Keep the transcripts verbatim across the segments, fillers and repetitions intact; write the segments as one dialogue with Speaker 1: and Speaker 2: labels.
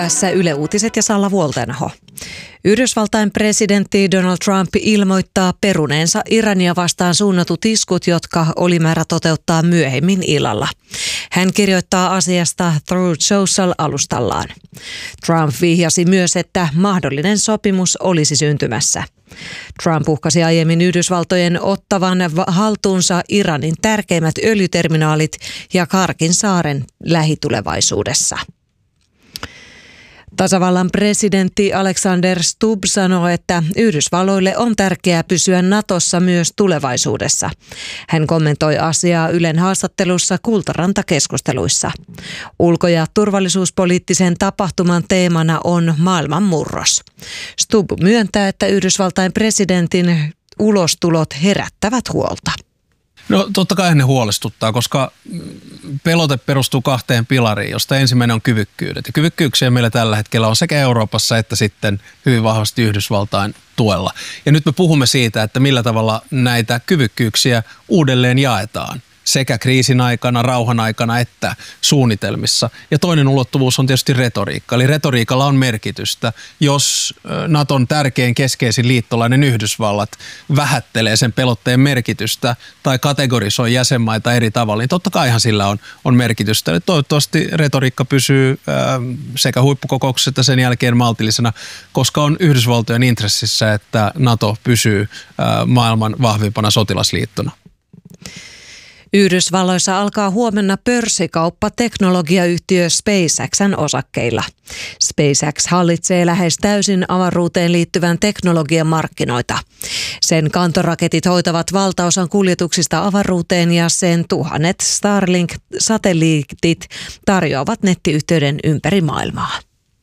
Speaker 1: Tässä Yle Uutiset ja Salla Vuoltenho. Yhdysvaltain presidentti Donald Trump ilmoittaa peruneensa Irania vastaan suunnatut iskut, jotka oli määrä toteuttaa myöhemmin illalla. Hän kirjoittaa asiasta Truth Social-alustallaan. Trump vihjasi myös, että mahdollinen sopimus olisi syntymässä. Trump uhkasi aiemmin Yhdysvaltojen ottavan haltuunsa Iranin tärkeimmät öljyterminaalit ja Karkin saaren lähitulevaisuudessa. Tasavallan presidentti Alexander Stubb sanoi, että Yhdysvalloille on tärkeää pysyä Natossa myös tulevaisuudessa. Hän kommentoi asiaa Ylen haastattelussa Kultaranta-keskusteluissa. Ulko- ja turvallisuuspoliittisen tapahtuman teemana on maailmanmurros. Stubb myöntää, että Yhdysvaltain presidentin ulostulot herättävät huolta.
Speaker 2: No totta kai ne huolestuttaa, koska pelote perustuu kahteen pilariin, josta ensimmäinen on kyvykkyydet. Ja kyvykkyyksiä meillä tällä hetkellä on sekä Euroopassa että sitten hyvin vahvasti Yhdysvaltain tuella. Ja nyt me puhumme siitä, että millä tavalla näitä kyvykkyyksiä uudelleen jaetaan. Sekä kriisin aikana, rauhan aikana että suunnitelmissa. Ja toinen ulottuvuus on tietysti retoriikka. Eli retoriikalla on merkitystä, jos Naton tärkein keskeisin liittolainen Yhdysvallat vähättelee sen pelotteen merkitystä tai kategorisoi jäsenmaita eri tavalla, niin totta kaihan sillä on, on merkitystä. Eli toivottavasti retoriikka pysyy ää, sekä huippukokouksessa että sen jälkeen maltillisena, koska on Yhdysvaltojen intressissä, että Nato pysyy ää, maailman vahvimpana sotilasliittona.
Speaker 1: Yhdysvalloissa alkaa huomenna pörssikauppa teknologiayhtiö SpaceXn osakkeilla. SpaceX hallitsee lähes täysin avaruuteen liittyvän teknologian markkinoita. Sen kantoraketit hoitavat valtaosan kuljetuksista avaruuteen ja sen tuhannet Starlink-satelliitit tarjoavat nettiyhteyden ympäri maailmaa.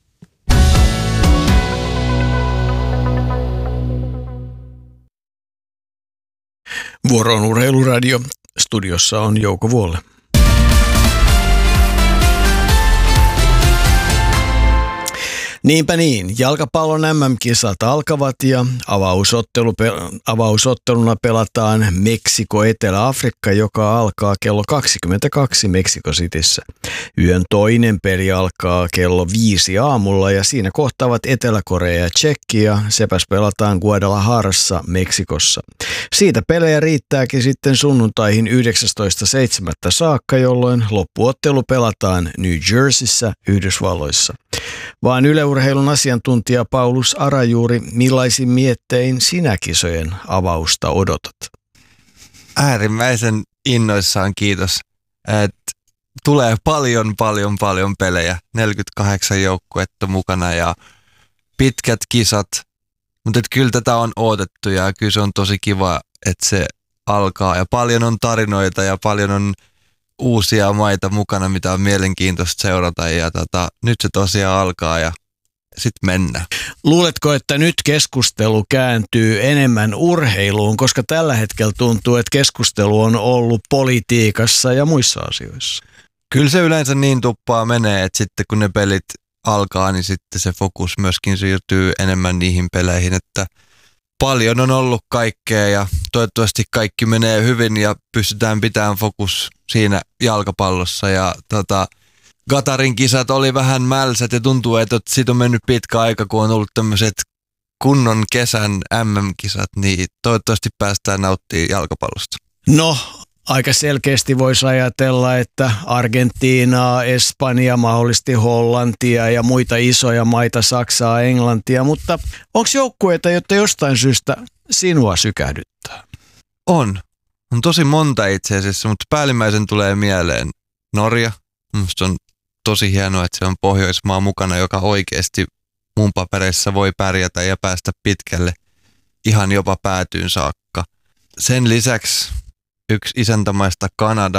Speaker 3: Vuoro on Urheiluradio. Studiossa on Jouko Vuolle. Niinpä niin, jalkapallon äm äm-kisat alkavat ja avausottelu, avausotteluna pelataan Meksiko-Etelä-Afrikka, joka alkaa kello kaksikymmentäkaksi Mexico Cityssä. Yön toinen peli alkaa kello viisi aamulla ja siinä kohtaavat Etelä-Korea ja Tšekki ja sepäs pelataan Guadalajarassa Meksikossa. Siitä pelejä riittääkin sitten sunnuntaihin yhdeksästoista seitsemättä saakka, jolloin loppuottelu pelataan New Jerseyssä Yhdysvalloissa. Vaan yleurheilun asiantuntija Paulus Arajuuri, millaisin miettein sinä kisojen avausta odotat?
Speaker 4: Äärimmäisen innoissaan, kiitos. Et tulee paljon, paljon, paljon pelejä. neljäkymmentäkahdeksan joukkuetta mukana ja pitkät kisat. Mutta kyllä tätä on odotettu ja kyllä se on tosi kiva, että se alkaa. Ja paljon on tarinoita ja paljon on uusia maita mukana, mitä on mielenkiintoista seurata ja tota, nyt se tosiaan alkaa ja sitten mennään.
Speaker 3: Luuletko, että nyt keskustelu kääntyy enemmän urheiluun, koska tällä hetkellä tuntuu, että keskustelu on ollut politiikassa ja muissa asioissa?
Speaker 4: Kyllä se yleensä niin tuppaa menee, että sitten kun ne pelit alkaa, niin sitten se fokus myöskin siirtyy enemmän niihin peleihin, että paljon on ollut kaikkea ja toivottavasti kaikki menee hyvin ja pystytään pitämään fokus siinä jalkapallossa. Ja tota, Qatarin kisat oli vähän mälsät ja tuntuu, että siitä on mennyt pitkä aika, kun on ollut tämmöiset kunnon kesän äm äm-kisat, niin toivottavasti päästään nauttimaan jalkapallosta.
Speaker 3: No, aika selkeästi voisi ajatella, että Argentiinaa, Espanja, mahdollisesti Hollantia ja muita isoja maita, Saksaa, Englantia, mutta onko joukkueita, jotta jostain syystä sinua sykähdyttää?
Speaker 4: On. On tosi monta itse asiassa, mutta päällimmäisen tulee mieleen Norja. Minusta on tosi hienoa, että se on Pohjoismaa mukana, joka oikeasti mun papereissa voi pärjätä ja päästä pitkälle ihan jopa päätyyn saakka. Sen lisäksi yksi isäntämaista Kanada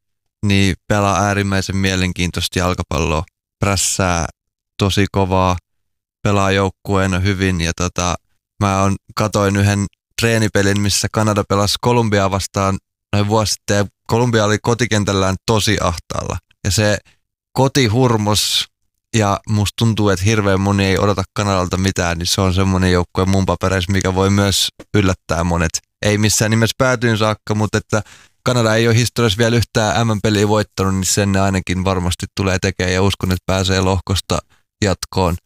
Speaker 4: niin pelaa äärimmäisen mielenkiintoista jalkapalloa, prässää tosi kovaa, pelaa joukkueena hyvin ja tota, mä on, katoin yhden treenipelin, missä Kanada pelasi Kolumbiaa vastaan noin vuosi sitten ja Kolumbia oli kotikentällään tosi ahtaalla ja se kotihurmos ja musta tuntuu, että hirveän moni ei odota Kanadalta mitään, niin se on semmoinen joukkue mun papereissa, mikä voi myös yllättää monet. Ei missään nimessä päätyyn saakka, mutta että Kanada ei ole historiassa vielä yhtään äm äm-peliä voittanut, niin sen ne ainakin varmasti tulee tekemään ja uskon, että pääsee lohkosta jatkoon.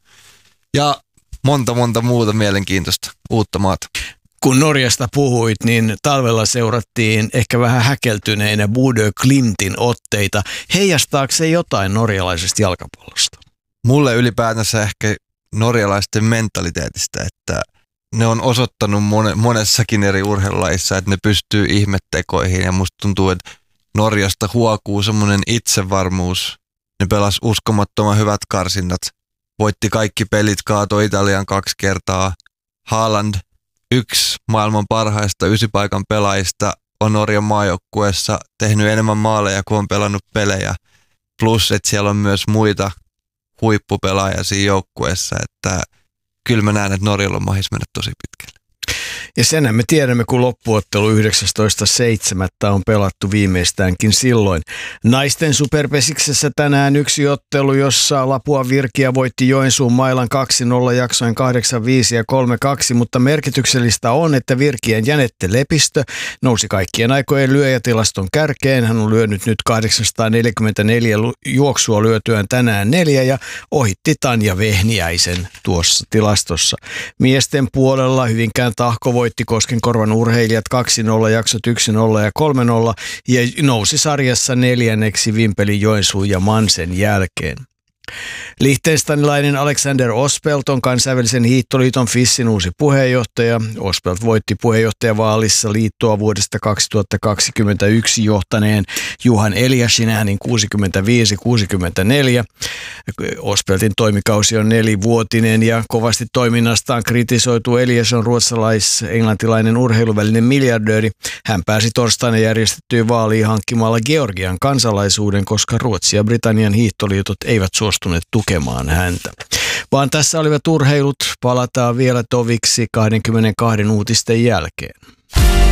Speaker 4: Ja monta monta muuta mielenkiintoista uutta maata.
Speaker 3: Kun Norjasta puhuit, niin talvella seurattiin ehkä vähän häkeltyneinä Bodø Glimtin otteita. Heijastaako se jotain norjalaisesta jalkapallosta?
Speaker 4: Mulle ylipäätänsä ehkä norjalaisten mentaliteetistä, että ne on osoittanut monessakin eri urheilulajissa, että ne pystyy ihmettekoihin ja musta tuntuu, että Norjasta huokuu semmoinen itsevarmuus. Ne pelas uskomattoman hyvät karsinnat, voitti kaikki pelit, kaatoi Italian kaksi kertaa. Haaland, yksi maailman parhaista ysipaikan pelaajista, on Norjan maajoukkueessa tehnyt enemmän maaleja kuin on pelannut pelejä. Plus, että siellä on myös muita huippupelaajia siinä joukkueessa, että kyllä mä näen, että Norjalla on mahis mennä tosi pitkälle.
Speaker 3: Ja senhän me tiedämme, kun loppuottelu yhdeksästoista seitsemättä on pelattu viimeistäänkin silloin. Naisten superpesiksessä tänään yksi ottelu, jossa Lapua Virkiä voitti Joensuun Mailan kaksi nolla jaksoin kahdeksan viisi ja kolme kaksi, mutta merkityksellistä on, että Virkien Jänette Lepistö nousi kaikkien aikojen lyöjätilaston kärkeen. Hän on lyönyt nyt kahdeksansataaneljäkymmentäneljä juoksua lyötyään tänään neljä ja ohitti Tanja Vehniäisen tuossa tilastossa. Miesten puolella Hyvinkään Tahko voitti Koskenkorvan Urheilijat kaksi nolla, jaksot yksi nolla ja kolme nolla ja nousi sarjassa neljänneksi Vimpelin, Joensuun ja Mansen jälkeen. Liechtensteinilainen Alexander Ospelt on kansainvälisen hiihtoliiton F I Sin uusi puheenjohtaja. Ospelt voitti puheenjohtajavaalissa liittoa vuodesta kaksituhattakaksikymmentäyksi johtaneen Juhan Eliasin äänin kuusikymmentäviisi kuusikymmentäneljä. Ospeltin toimikausi on nelivuotinen ja kovasti toiminnastaan kritisoitu. Elias on ruotsalais-englantilainen urheiluvälinen miljardööri. Hän pääsi torstaina järjestettyyn vaaliin hankkimalla Georgian kansalaisuuden, koska Ruotsi ja Britannian hiihtoliitot eivät suostuneet tukemaan häntä. Vaan tässä olivat urheilut. Palataan vielä toviksi kaksikymmentäkaksi uutisten jälkeen.